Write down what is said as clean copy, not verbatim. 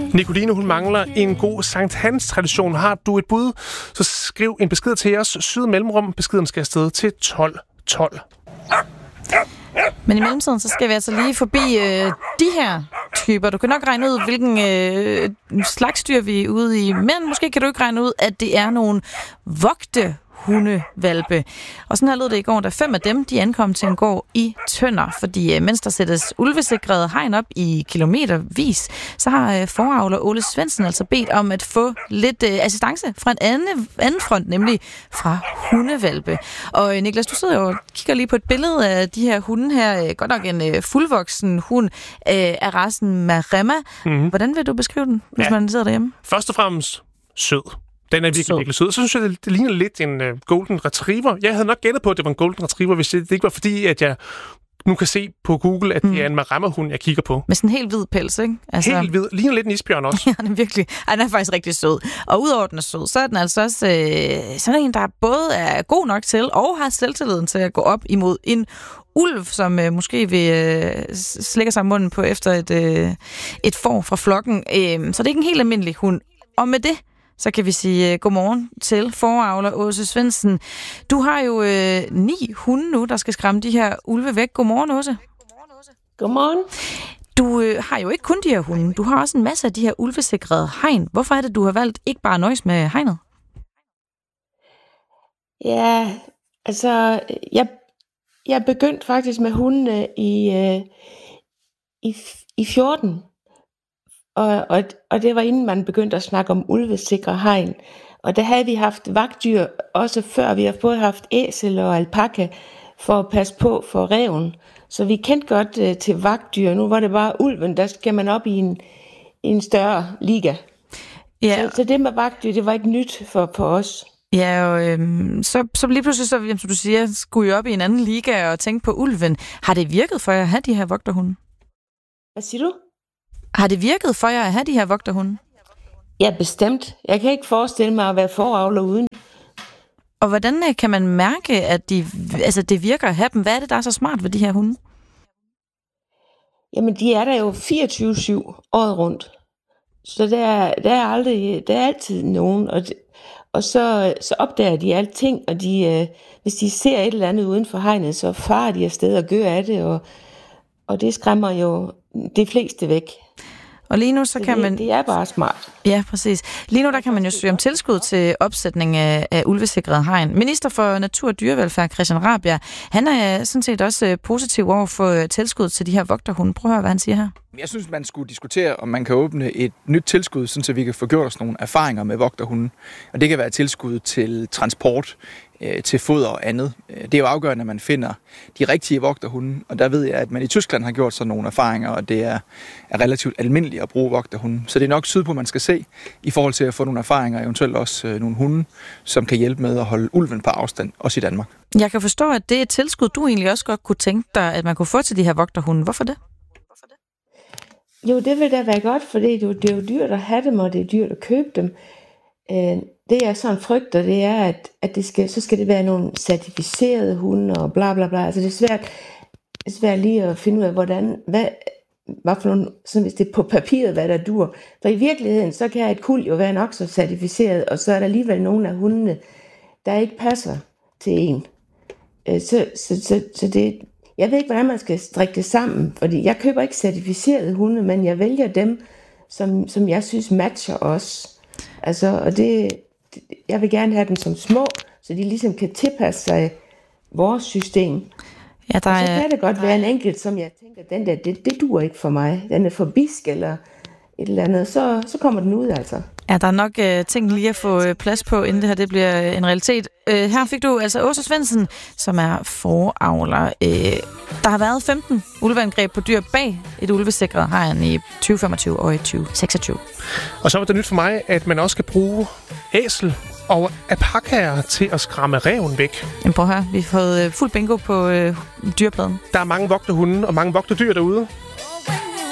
Nicoline, hun mangler en god Sankt Hans-tradition. Har du et bud, så skriv en besked til os. Syd mellemrum. Beskeden skal afsted til 1212. Men i mellemtiden, så skal vi altså lige forbi de her typer. Du kan nok regne ud, hvilken slags dyr vi er ude i, men måske kan du ikke regne ud, at det er nogle vogtehundevalpe. Og sådan her lød det i går, da 5 af dem, de ankom til en gård i Tønder, fordi mens der sættes ulvesikrede hegn op i kilometervis, så har foravler Ole Svendsen altså bedt om at få lidt assistance fra en anden front, nemlig fra hundevalpe. Og Niklas, du sidder jo og kigger lige på et billede af de her hunde her, godt nok en fuldvoksen hund af racen Maremma. Mm-hmm. Hvordan vil du beskrive den, hvis man sidder derhjemme? Først og fremmest sød. Den er virkelig sød. Så synes jeg, det ligner lidt en golden retriever. Jeg havde nok gættet på, at det var en golden retriever, hvis det ikke var fordi, at jeg nu kan se på Google, at det er en Maremma-hund, jeg kigger på. Med sådan en helt hvid pels, ikke? Altså... Helt hvid. Ligner lidt en isbjørn også. Ja, den er virkelig. Den er faktisk rigtig sød. Og udover den er sød, så er den altså også sådan en, der både er god nok til, og har selvtilliden til at gå op imod en ulv, som måske vil slikke sig munden på efter et får fra flokken. Så det er ikke en helt almindelig hund. Og med det, så kan vi sige godmorgen til foravler Åse Svendsen. Du har jo 9 hunde nu, der skal skræmme de her ulve væk. Godmorgen, Åse. Godmorgen. Du har jo ikke kun de her hunde. Du har også en masse af de her ulvesikrede hegn. Hvorfor er det, du har valgt ikke bare at nøjes med hegnet? Ja, altså, jeg begyndte faktisk med hundene i 14. Og det var inden man begyndte at snakke om ulvesikre hegn. Og der havde vi haft vagtdyr, også før vi har både haft æsel og alpaka, for at passe på for ræven. Så vi kendte godt til vagtdyr. Nu var det bare ulven, der skal man op i en større liga. Ja. Så det med vagtdyr, det var ikke nyt for os. Ja, og så lige pludselig, så, som du siger, skulle I op i en anden liga og tænke på ulven. Har det virket for jer at have de her vogterhunde? Hvad siger du? Har det virket for jer at have de her vogterhunde? Ja, bestemt. Jeg kan ikke forestille mig at være foravler uden. Og hvordan kan man mærke, at det virker at have dem? Hvad er det, der er så smart ved de her hunde? Jamen, de er der jo 24/7 året rundt. Så der er altid nogen. Og så opdager de alting, og hvis de ser et eller andet uden for hegnet, så farer de afsted og gør af det, og det skræmmer jo de fleste væk. Og lige nu så kan man... Det er bare smart. Ja, præcis. Lige nu der kan man jo søge om tilskud til opsætning af ulvesikrede hegn. Minister for Natur og Dyrevelfærd, Christian Rabjerg, han er sådan set også positiv over for tilskud til de her vogterhunde. Prøv at høre, hvad han siger her. Jeg synes, man skulle diskutere, om man kan åbne et nyt tilskud, så vi kan få gjort os nogle erfaringer med vogterhunde. Og det kan være tilskud til transport, til foder og andet. Det er jo afgørende, at man finder de rigtige vogterhunde, og der ved jeg, at man i Tyskland har gjort sig nogle erfaringer, og det er relativt almindeligt at bruge vogterhunde. Så det er nok sydpå, man skal se, i forhold til at få nogle erfaringer, eventuelt også nogle hunde, som kan hjælpe med at holde ulven på afstand, også i Danmark. Jeg kan forstå, at det er et tilskud, du egentlig også godt kunne tænke dig, at man kunne få til de her vogterhunde. Hvorfor det? Jo, det vil da være godt, for det er jo dyrt at have dem, og det er dyrt at købe dem. Det jeg sådan frygter, det er, at så skal det være nogle certificerede hunde og bla bla bla. Altså det er svært lige at finde ud af, hvad for nogle, sådan hvis det er på papiret, hvad der dur. For i virkeligheden, så kan et kuld jo være nok så certificeret, og så er der alligevel nogle af hundene, der ikke passer til en. Så det, jeg ved ikke, hvordan man skal strikke det sammen, fordi jeg køber ikke certificerede hunde, men jeg vælger dem, som jeg synes matcher os. Altså, og jeg vil gerne have dem som små, så de ligesom kan tilpasse sig vores system. Ja, og så kan det godt være en enkelt, som jeg tænker, den der, det duer ikke for mig. Den er for bisk eller et eller andet, så kommer den ud altså. Ja, der er nok ting lige at få plads på, inden det her det bliver en realitet. Her fik du altså Åse Svendsen, som er foravler. Der har været 15 ulveangreb på dyr bag et ulvesikret hegn i 2025 og i 2026. Og så var det nyt for mig, at man også skal bruge æsel og alpakaer til at skræmme ræven væk. Jamen prøv at høre, vi har fået fuld bingo på dyrepladen. Der er mange vogterhunde og mange vogterdyr derude.